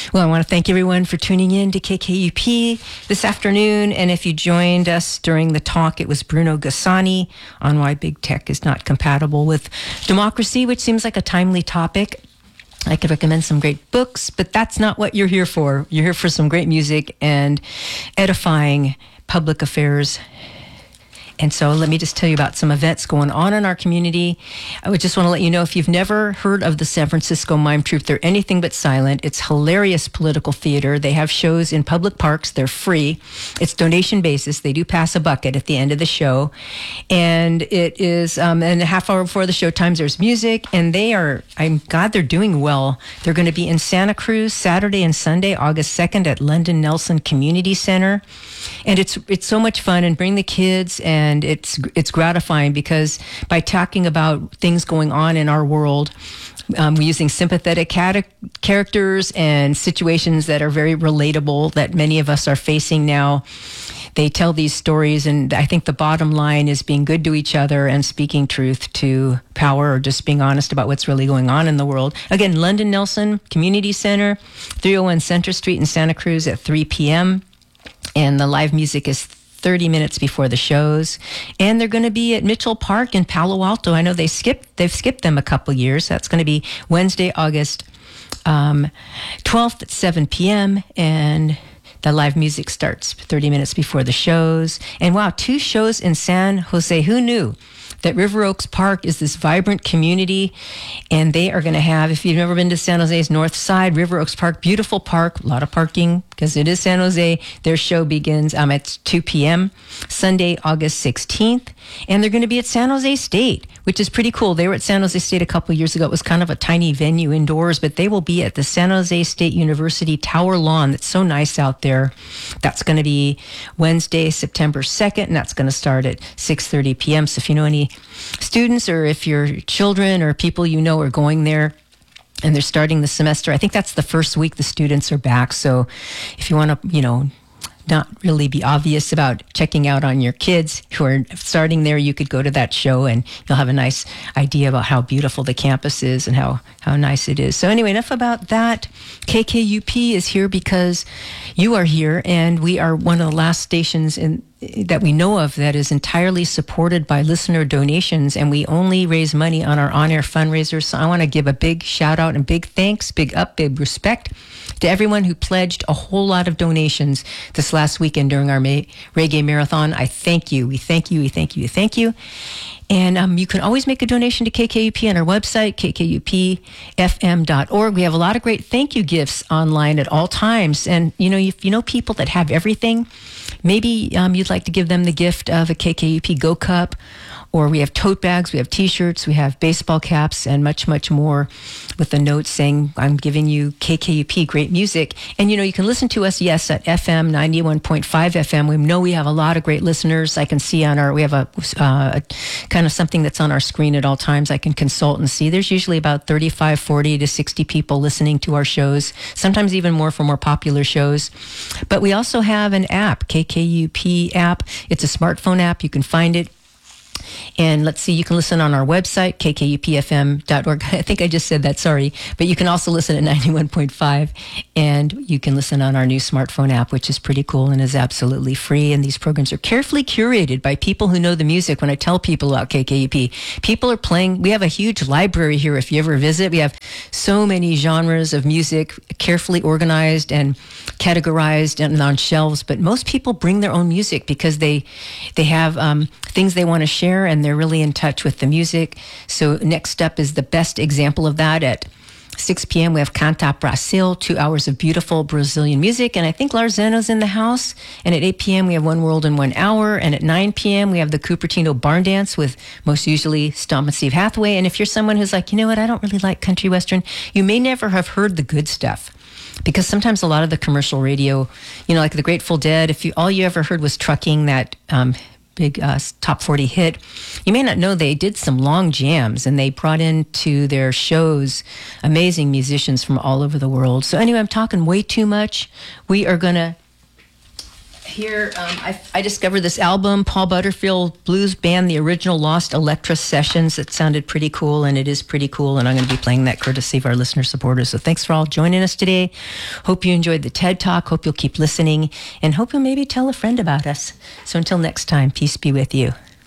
Well, I want to thank everyone for tuning in to KKUP this afternoon. And if you joined us during the talk, it was Bruno Gassani on why big tech is not compatible with democracy, which seems like a timely topic. I could recommend some great books, but that's not what you're here for. You're here for some great music and edifying public affairs. And so let me just tell you about some events going on in our community. I would just want to let you know, if you've never heard of the San Francisco Mime Troupe, they're anything but silent. It's hilarious political theater. They have shows in public parks. They're free. It's donation basis. They do pass a bucket at the end of the show. And it is, and a half hour before the show times, there's music. And they are, I'm glad they're doing well. They're going to be in Santa Cruz Saturday and Sunday, August 2nd at London Nelson Community Center. And it's so much fun, and bring the kids, and it's gratifying because by talking about things going on in our world, we're using sympathetic characters and situations that are very relatable that many of us are facing now. They tell these stories, and I think the bottom line is being good to each other and speaking truth to power, or just being honest about what's really going on in the world. Again, London Nelson Community Center, 301 Center Street in Santa Cruz at 3 p.m. And the live music is 30 minutes before the shows. And they're going to be at Mitchell Park in Palo Alto. I know they've skipped them a couple years. That's going to be Wednesday, August 12th at 7 p.m. And the live music starts 30 minutes before the shows. And wow, 2 shows in San Jose. Who knew that River Oaks Park is this vibrant community? And they are going to have, if you've never been to San Jose's north side, River Oaks Park, beautiful park, a lot of parking because it is San Jose. Their show begins at 2 p.m. Sunday, August 16th. And they're going to be at San Jose State, which is pretty cool. They were at San Jose State a couple of years ago. It was kind of a tiny venue indoors, but they will be at the San Jose State University Tower Lawn. That's so nice out there. That's going to be Wednesday, September 2nd, and that's going to start at 6:30 p.m. So if you know any students, or if your children or people you know are going there and they're starting the semester, I think that's the first week the students are back. So if you want to, not really be obvious about checking out on your kids who are starting there, you could go to that show and you'll have a nice idea about how beautiful the campus is and how nice it is. So anyway, enough about that. KKUP is here because you are here, and we are one of the last stations that we know of that is entirely supported by listener donations, and we only raise money on our on-air fundraisers. So I want to give a big shout out and big thanks, big up, big respect to everyone who pledged a whole lot of donations this last weekend during our Reggae Marathon. I thank you. We thank you. We thank you. We thank you. And you can always make a donation to KKUP on our website, kkupfm.org. We have a lot of great thank you gifts online at all times. And, if you know people that have everything, maybe you'd like to give them the gift of a KKUP Go Cup, or we have tote bags, we have T-shirts, we have baseball caps, and much, much more with a note saying, I'm giving you KKUP great music. And, you can listen to us, yes, at FM 91.5 FM. We know we have a lot of great listeners. I can see we have a kind of something that's on our screen at all times. I can consult and see. There's usually about 35, 40 to 60 people listening to our shows, sometimes even more for more popular shows. But we also have an app, KKUP app. It's a smartphone app. You can find it. And let's see, you can listen on our website, kkupfm.org. I think I just said that, sorry. But you can also listen at 91.5, and you can listen on our new smartphone app, which is pretty cool and is absolutely free. And these programs are carefully curated by people who know the music. When I tell people about KKUP, people are playing. We have a huge library here if you ever visit. We have so many genres of music carefully organized and categorized and on shelves. But most people bring their own music because they have things they want to share, and they're really in touch with the music. So next up is the best example of that. At 6 p.m. we have Canta Brasil, 2 hours of beautiful Brazilian music, and I think Larzano's in the house. And at 8 p.m. we have One World in 1 Hour, and at 9 p.m. we have the Cupertino Barn Dance with most usually Stomp and Steve Hathaway. And if you're someone who's like, you know what, I don't really like country western, you may never have heard the good stuff. Because sometimes a lot of the commercial radio, like the Grateful Dead, if all you ever heard was Trucking, that big top 40 hit, you may not know they did some long jams, and they brought into their shows amazing musicians from all over the world. So anyway, I'm talking way too much. We are going to Here, I discovered this album, Paul Butterfield Blues Band, the original Lost Electra Sessions. It sounded pretty cool, and it is pretty cool, and I'm going to be playing that courtesy of our listener supporters. So thanks for all joining us today. Hope you enjoyed the TED Talk. Hope you'll keep listening, and hope you'll maybe tell a friend about us. So until next time, peace be with you.